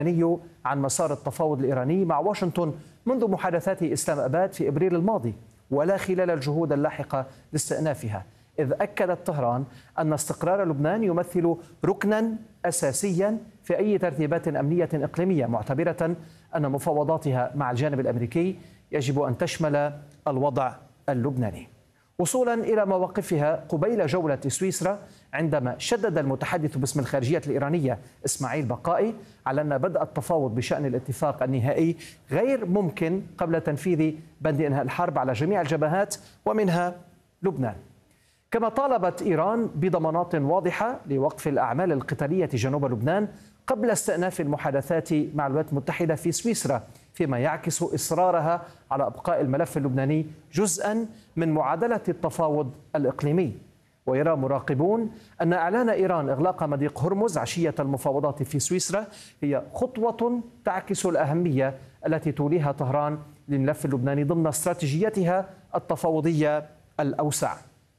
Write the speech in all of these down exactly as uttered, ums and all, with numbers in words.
عن مسار التفاوض الإيراني مع واشنطن منذ محادثات إسلام آباد في إبريل الماضي، ولا خلال الجهود اللاحقة لاستئنافها، إذ أكدت طهران أن استقرار لبنان يمثل ركنا أساسيا في أي ترتيبات أمنية إقليمية، معتبرة أن مفاوضاتها مع الجانب الأمريكي يجب أن تشمل الوضع اللبناني. وصولا إلى مواقفها قبيل جولة سويسرا، عندما شدد المتحدث باسم الخارجية الإيرانية إسماعيل بقائي على أن بدء التفاوض بشأن الاتفاق النهائي غير ممكن قبل تنفيذ بند إنهاء الحرب على جميع الجبهات ومنها لبنان. كما طالبت إيران بضمانات واضحة لوقف الأعمال القتالية جنوب لبنان قبل استئناف المحادثات مع الولايات المتحدة في سويسرا، فيما يعكس إصرارها على إبقاء الملف اللبناني جزءا من معادلة التفاوض الإقليمي. ويرى مراقبون أن إعلان إيران إغلاق مضيق هرمز عشية المفاوضات في سويسرا هي خطوة تعكس الأهمية التي توليها طهران للملف اللبناني ضمن استراتيجيتها التفاوضية الأوسع.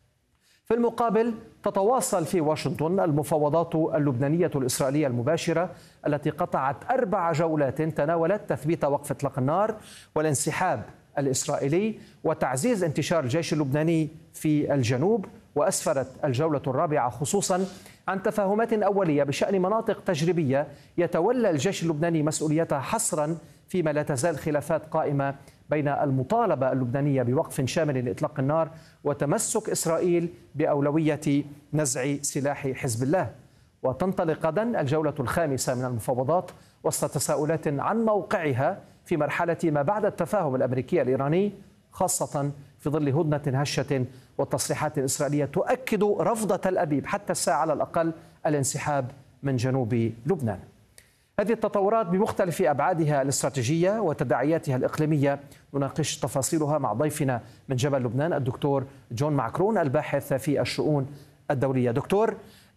في المقابل تتواصل في واشنطن المفاوضات اللبنانية الإسرائيلية المباشرة التي قطعت أربع جولات تناولت تثبيت وقف إطلاق النار والانسحاب الإسرائيلي وتعزيز انتشار الجيش اللبناني في الجنوب. وأسفرت الجولة الرابعة خصوصا عن تفاهمات أولية بشأن مناطق تجريبية يتولى الجيش اللبناني مسؤوليتها حصرا، فيما لا تزال خلافات قائمة بين المطالبة اللبنانية بوقف شامل لإطلاق النار وتمسك إسرائيل بأولوية نزع سلاح حزب الله. وتنطلق غدا الجولة الخامسة من المفاوضات وسط تساؤلات عن موقعها في مرحلة ما بعد التفاهم الأمريكي الإيراني، خاصة في ظل هدنة هشة والتصريحات الإسرائيلية تؤكد رفض تل أبيب حتى الساعة على الأقل الانسحاب من جنوب لبنان. هذه التطورات بمختلف أبعادها الاستراتيجية وتداعياتها الإقليمية نناقش تفاصيلها مع ضيفنا من جبل لبنان الدكتور جون معكرون الباحث في الشؤون الدولية. دكتور،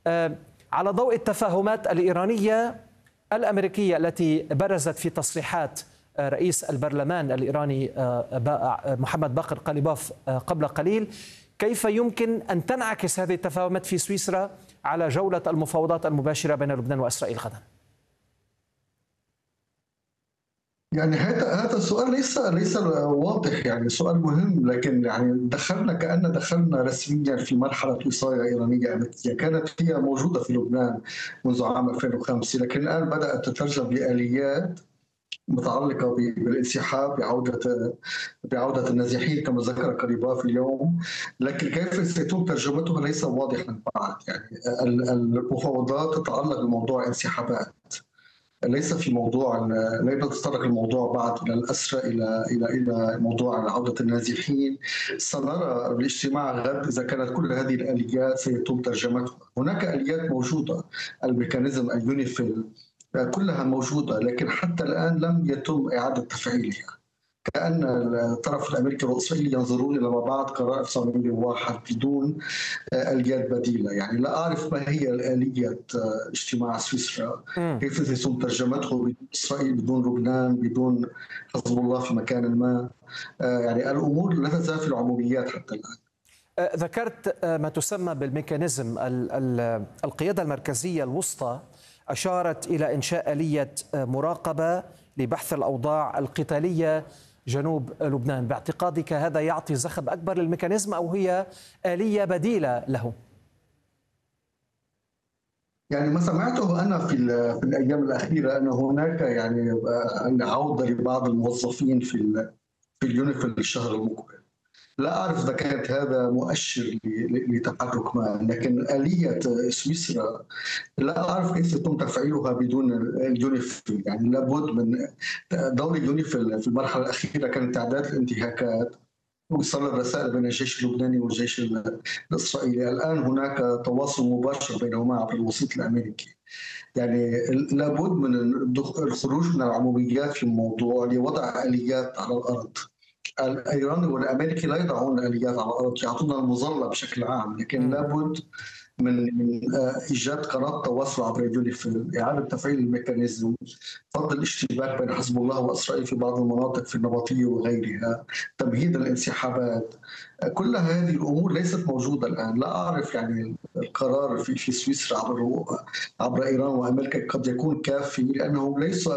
على ضوء التفاهمات الإيرانية الأمريكية التي برزت في تصريحات رئيس البرلمان الإيراني محمد باقر قليباف قبل قليل، كيف يمكن أن تنعكس هذه التفاهمات في سويسرا على جولة المفاوضات المباشرة بين لبنان وإسرائيل غدا؟ يعني هذا هذا السؤال ليس ليس واضح، يعني سؤال مهم، لكن يعني دخلنا كأن دخلنا رسميا في مرحلة وصاية إيرانية أمريكية كانت هي موجودة في لبنان منذ عام ألفين وخمسة، لكن الآن بدأت تترجم لآليات متعلقة بالانسحاب بعودة بعودة النازحين كما ذكر قليباف اليوم، لكن كيف سيتم ترجمتها ليس واضحا بعد. يعني المفاوضات تتعلق بموضوع انسحابات، ليس في موضوع، لا تتطرق الموضوع بعد الى الاسرى الى الى الى موضوع عوده النازحين. سنرى بالاجتماع غد اذا كانت كل هذه الاليات سيتم ترجمتها. هناك اليات موجوده، الميكانيزم اليونيفيل كلها موجوده، لكن حتى الان لم يتم اعاده تفعيلها. كأن الطرف الأمريكي والإسرائيلي ينظرون إلى ما بعد قرار ألف وتسعمئة وواحد وواحد بدون آليات بديلة. يعني لا أعرف ما هي الآلية اجتماع سويسرا، كيف سيتم ترجمته بدون إسرائيل، بدون لبنان، بدون حزب الله في مكان ما. يعني الأمور لا تزال في العموميات حتى الآن. ذكرت ما تسمى بالميكانيزم، القيادة المركزية الوسطى أشارت إلى إنشاء آلية مراقبة لبحث الأوضاع القتالية جنوب لبنان. باعتقادك هذا يعطي زخم أكبر للميكانيزم أو هي آلية بديلة له؟ يعني ما سمعته أنا في, في الأيام الأخيرة أن هناك يعني عودة لبعض الموظفين في في اليونيفيل الشهر المقبل. لا أعرف إذا كانت هذا مؤشر لتحرك ما، لكن آلية سويسرا لا أعرف كيف يتم تفعيلها بدون اليونيفيل. يعني لابد من دور اليونيفيل. في المرحلة الأخيرة كانت تعداد الانتهاكات وصل الرسائل بين الجيش اللبناني والجيش الإسرائيلي. الآن هناك تواصل مباشر بينهما عبر الوسيط الأمريكي. يعني لابد من الخروج من العموميات في الموضوع لوضع آليات على الأرض. الإيراني والأمريكي لا يضعون آليات على الأرض، يعطونا المظلة بشكل عام، لكن لابد من من ايجاد قناه تواصل عبر اليونيفيل، اعاده تفعيل الميكانيزم، فض الاشتباك بين حزب الله واسرائيل في بعض المناطق في النبطيه وغيرها، تمهيد الانسحابات. كل هذه الامور ليست موجوده الان. لا اعرف يعني القرار في في سويسرا عبر عبر ايران وامريكا قد يكون كافي، لانه ليس